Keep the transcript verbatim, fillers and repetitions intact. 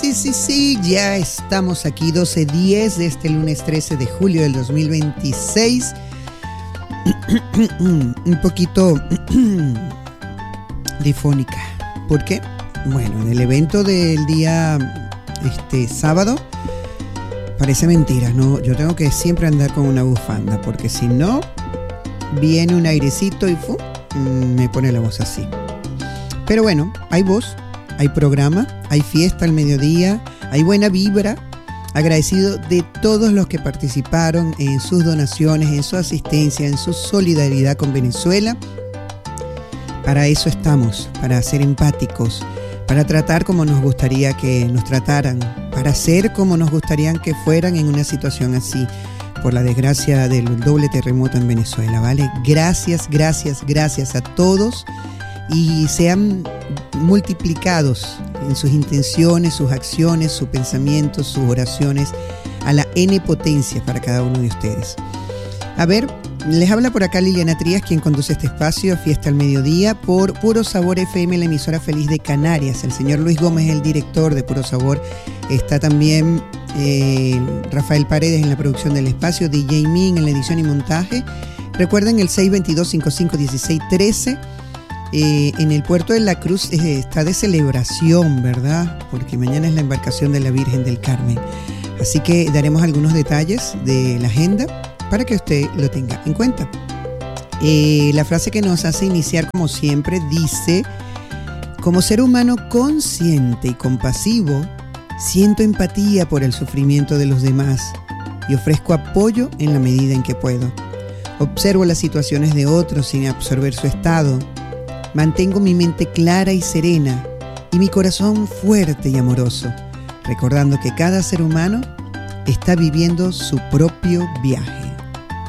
Sí, sí, sí, ya estamos aquí, doce diez de este lunes trece de julio del dos mil veintiséis. Un poquito difónica. ¿Por qué? Bueno, en el evento del día este, sábado, parece mentira, ¿no? Yo tengo que siempre andar con una bufanda, porque si no, viene un airecito y ¡fu! Me pone la voz así. Pero bueno, hay voz, hay programa, hay fiesta al mediodía, hay buena vibra. Agradecido de todos los que participaron en sus donaciones, en su asistencia, en su solidaridad con Venezuela. Para eso estamos, para ser empáticos, para tratar como nos gustaría que nos trataran, para ser como nos gustaría que fueran en una situación así, por la desgracia del doble terremoto en Venezuela, ¿vale? Gracias, gracias, gracias a todos y sean multiplicados en sus intenciones, sus acciones, sus pensamientos, sus oraciones a la N potencia para cada uno de ustedes. A ver, les habla por acá Liliana Trías, quien conduce este espacio, Fiesta al Mediodía, por Puro Sabor F M, la emisora feliz de Canarias. El señor Luis Gómez es el director de Puro Sabor. Está también eh, Rafael Paredes en la producción del espacio, D J Min en la edición y montaje. Recuerden el seis dos dos, cinco cinco uno seis uno tres. Eh, en el puerto de la Cruz eh, está de celebración, ¿verdad? Porque mañana es la embarcación de la Virgen del Carmen. Así que daremos algunos detalles de la agenda para que usted lo tenga en cuenta. Eh, la frase que nos hace iniciar, como siempre, dice: como ser humano consciente y compasivo, siento empatía por el sufrimiento de los demás y ofrezco apoyo en la medida en que puedo. Observo las situaciones de otros sin absorber su estado. Mantengo mi mente clara y serena y mi corazón fuerte y amoroso, recordando que cada ser humano está viviendo su propio viaje.